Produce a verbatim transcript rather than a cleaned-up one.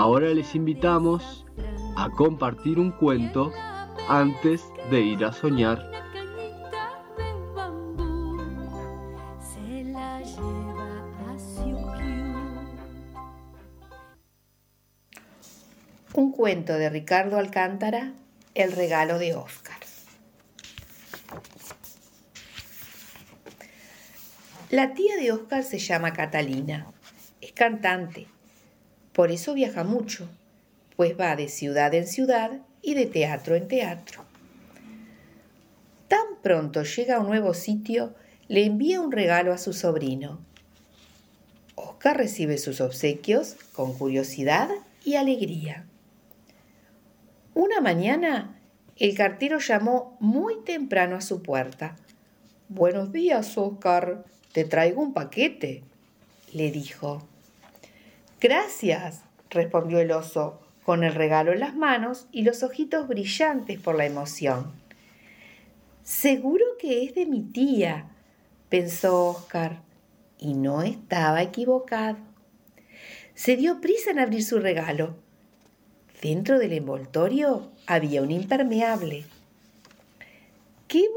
Ahora les invitamos a compartir un cuento antes de ir a soñar. Un cuento de Ricardo Alcántara, El regalo de Óscar. La tía de Óscar se llama Catalina, es cantante, por eso viaja mucho, pues va de ciudad en ciudad y de teatro en teatro. Tan pronto llega a un nuevo sitio, le envía un regalo a su sobrino. Óscar recibe sus obsequios con curiosidad y alegría. Una mañana, el cartero llamó muy temprano a su puerta. «Buenos días, Óscar, te traigo un paquete», le dijo. «Gracias», respondió el oso, con el regalo en las manos y los ojitos brillantes por la emoción. «Seguro que es de mi tía», pensó Óscar, y no estaba equivocado. Se dio prisa en abrir su regalo. Dentro del envoltorio había un impermeable. «¡Qué